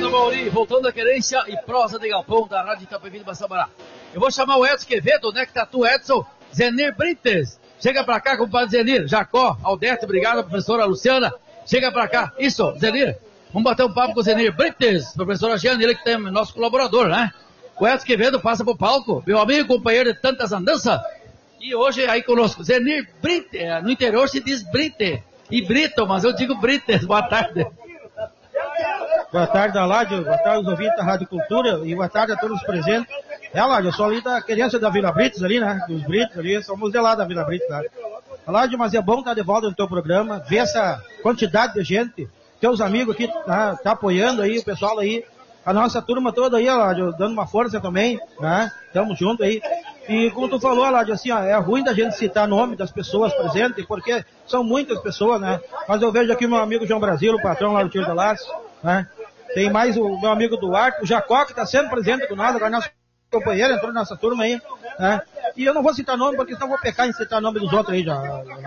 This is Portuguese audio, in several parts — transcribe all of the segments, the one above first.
Obrigado, Mauri. Voltando à querência e prosa de galpão da Rádio Itapevi de Baçabará. Eu vou chamar o Edson Quevedo, onde é que tá tu, Edson? Zenir Brites. Chega pra cá, compadre Zenir. Jacó, Aldete, obrigado, professora Luciana. Chega pra cá. Isso, Zenir. Vamos bater um papo com o Zenir Brites, professora Giane, ele que tem nosso colaborador, né? O Edson Quevedo passa pro palco, meu amigo, companheiro de tantas andanças. E hoje aí conosco, Zenir Brites. No interior se diz Brite e Brito, mas eu digo Brites. Boa tarde. Boa tarde, Aládio. Boa tarde aos ouvintes da Rádio Cultura e boa tarde a todos os presentes. Aládio, eu sou ali da querência da Vila Brites ali, né? Dos Brites ali, somos de lá da Vila Brites, né? Aládio, mas é bom estar de volta no teu programa, ver essa quantidade de gente, teus amigos aqui, tá apoiando aí, o pessoal aí, a nossa turma toda aí, Aládio, dando uma força também, né? Tamo junto aí. E como tu falou, Aládio, assim, ó, é ruim da gente citar nome das pessoas presentes, porque são muitas pessoas, né? Mas eu vejo aqui meu amigo João Brasil, o patrão lá do Tiro da Laço, né? Tem mais o meu amigo Duarte, o Jacó, que está sempre presente com nós, agora nosso companheiro entrou na nossa turma aí, né? E eu não vou citar nome, porque senão vou pecar em citar nome dos outros aí já.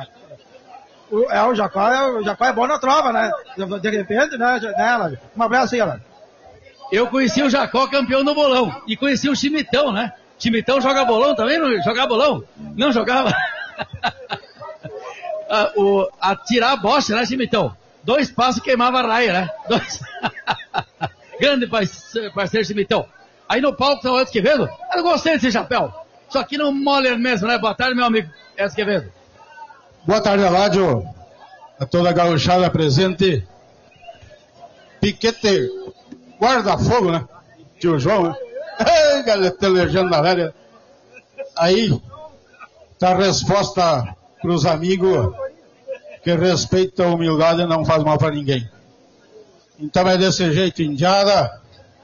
O Jacó é bom na trova, né? De repente, né? Um abraço aí, Alan. Eu conheci o Jacó campeão do bolão, e conheci o Chimitão, né? Chimitão joga bolão também? Não jogava bolão? Não jogava? Atirar a bocha, né, Chimitão? 2 passos queimava a raia, né? Grande parceiro Chimitão. Aí no palco tá o Edson Quevedo. Eu gostei desse chapéu. Só que não mole mesmo, né? Boa tarde, meu amigo Edson Quevedo. Boa tarde, Aládio. A toda a gauchada presente. Piquete guarda-fogo, né? Tio João, né? Ei, galera, legenda velha. Aí tá a resposta pros amigos que respeita a humildade e não faz mal para ninguém. Então é desse jeito, indiada.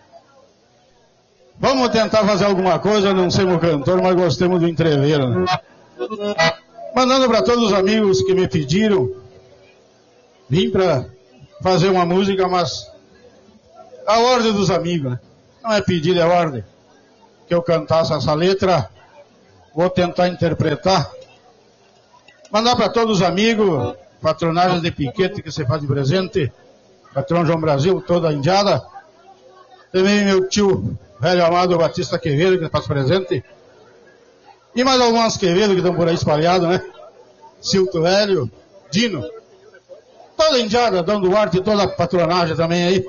Vamos tentar fazer alguma coisa, não somos cantor, mas gostemos do entreveiro, né? Mandando para todos os amigos que me pediram, vim para fazer uma música, mas a ordem dos amigos, né? Não é pedido, é ordem. Que eu cantasse essa letra, vou tentar interpretar. Mandar para todos os amigos, patronagens de Piquete que se faz de presente, patrão João Brasil, toda a indiada. Também meu tio, velho amado Batista Quevedo, que faz presente. E mais algumas Quevedo que estão por aí espalhados, né? Silto Velho, Dino. Toda a indiada, Dom Duarte, toda a patronagem também aí.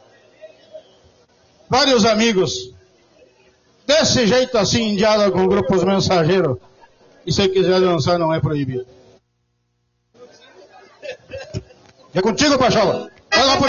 Vários amigos. Desse jeito assim, indiada com grupos mensageiros. E se quiser dançar, não é proibido. É contigo, Pachola. Vai lá.